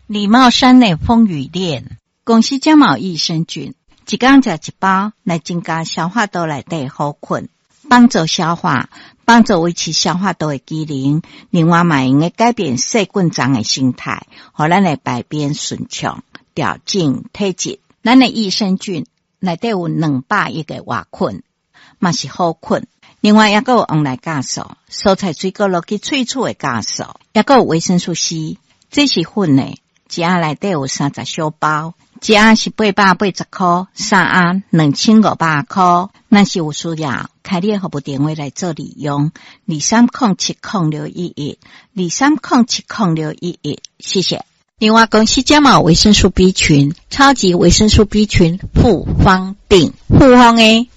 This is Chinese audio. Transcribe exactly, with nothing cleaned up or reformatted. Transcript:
李茂山的风雨恋，公司感冒益生菌，一天食一包来增加消化道内底好菌，帮助消化，帮助维持消化道的机能。另外嘛，用来改变细菌脏的形态，互咱的排便顺畅，调整体质。咱的益生菌内底有两百亿个活菌，嘛是好菌。另外，也还有黄来酵素、蔬菜水果落去萃取的酵素，也还有维生素 C。这是粉的，一盒内底有三十小包，一盒是八百八十块，三盒两千五百块。咱是有需要，开你的服务电话来做利用，二三零七零六一一，二三零七零六一一，谢谢。另外，公司感冒维生素 B 群，超级维生素 B 群复方定，复方的